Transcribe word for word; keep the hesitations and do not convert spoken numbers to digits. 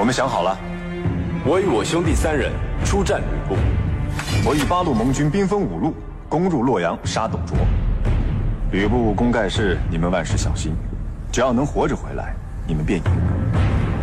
们想好了， 我与我兄弟三人出战吕布。 我与八路盟军兵分五路，攻入洛阳，杀董卓。吕布攻盖世，你们万事小心，只要能活着回来，你们便赢。